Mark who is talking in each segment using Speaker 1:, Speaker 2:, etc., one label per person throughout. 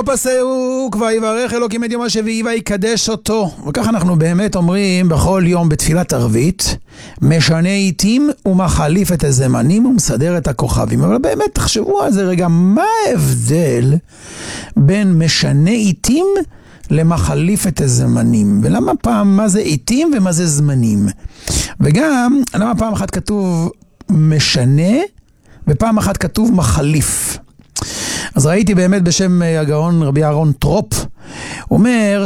Speaker 1: פסוק ויברך אלוקים את יום השביעי ויקדש אותו. וכך אנחנו באמת אומרים בכל יום בתפילת ערבית, משנה עיתים ומחליף את הזמנים ומסדר את הכוכבים. אבל באמת תחשבו על זה רגע, מה ההבדל בין משנה עיתים למחליף את הזמנים? ולמה פעם מה זה עיתים ומה זה זמנים? וגם למה פעם אחת כתוב משנה ופעם אחת כתוב מחליף? אז ראיתי באמת בשם הגאון רבי אהרון טרופ, אומר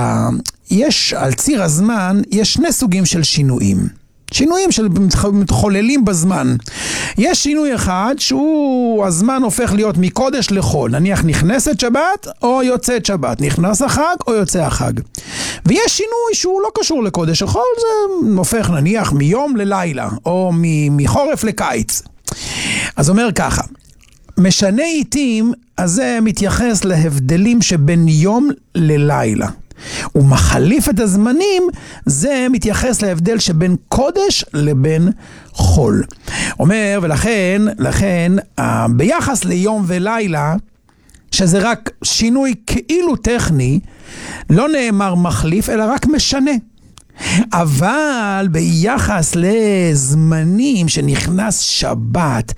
Speaker 1: שיש על ציר הזמן, יש שני סוגים של שינויים. שינויים שמתחוללים בזמן. יש שינוי אחד שהוא הזמן הופך להיות מקודש לחול. נניח נכנסת שבת או יוצאת שבת. נכנס החג או יוצא החג. ויש שינוי שהוא לא קשור לקודש לחול. זה הופך נניח מיום ללילה או מחורף לקיץ. אז אומר ככה. משנה עיתים, אז זה מתייחס להבדלים שבין יום ללילה. ומחליף את הזמנים, זה מתייחס להבדל שבין קודש לבין חול. אומר, ולכן, ביחס ליום ולילה, שזה רק שינוי כאילו טכני, לא נאמר מחליף, אלא רק משנה. אבל ביחס לזמנים שנכנס שבת,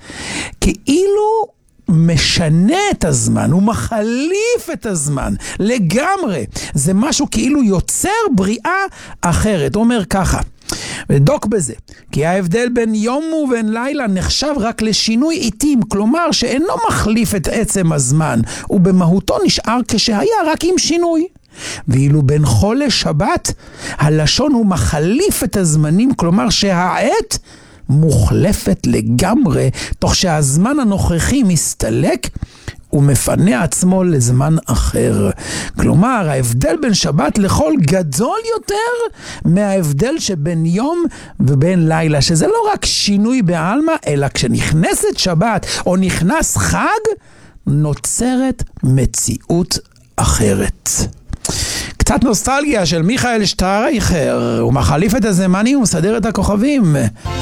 Speaker 1: כאילו משנה את הזמן, הוא מחליף את הזמן לגמרי. זה משהו כאילו יוצר בריאה אחרת. הוא אומר ככה, ודוק בזה, כי ההבדל בין יום ובין לילה נחשב רק לשינוי עיתים, כלומר שאינו מחליף את עצם הזמן, ובמהותו נשאר כשהיה רק עם שינוי. ואילו בין חול לשבת, הלשון הוא מחליף את הזמנים, כלומר שהעת מוחלפת לגמרי, תוך שהזמן הנוכחי מסתלק ומפנה עצמו לזמן אחר. כלומר, ההבדל בין שבת לחול גדול יותר מההבדל שבין יום ובין לילה, שזה לא רק שינוי בעלמא, אלא כשנכנסת שבת או נכנס חג, נוצרת מציאות אחרת. קצת נוסטלגיה של מיכאל שטרייכר, הוא מחליף את הזמנים ומסדר את הכוכבים.